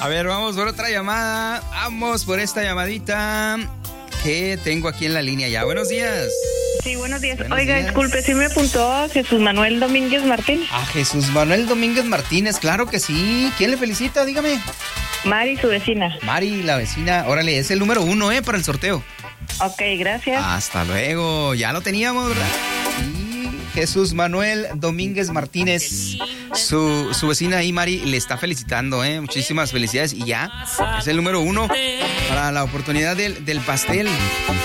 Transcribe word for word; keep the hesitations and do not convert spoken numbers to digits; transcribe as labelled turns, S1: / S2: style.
S1: A ver, vamos por otra llamada. Vamos por esta llamadita que tengo aquí en la línea ya. Buenos días.
S2: Sí, buenos días.
S1: Buenos
S2: Oiga,
S1: días.
S2: disculpe, ¿sí me apuntó Jesús Manuel Domínguez Martín?
S1: A Jesús Manuel Domínguez Martínez, claro que sí. ¿Quién le felicita? Dígame.
S2: Mari, su vecina.
S1: Mari, la vecina. Órale, es el número uno, ¿eh? Para el sorteo.
S2: Ok, gracias.
S1: Hasta luego. Ya lo teníamos, ¿verdad? Y Jesús Manuel Domínguez Martínez, su, su vecina ahí, Mari, le está felicitando, ¿eh? Muchísimas felicidades. Y ya es el número uno para la oportunidad del, del pastel.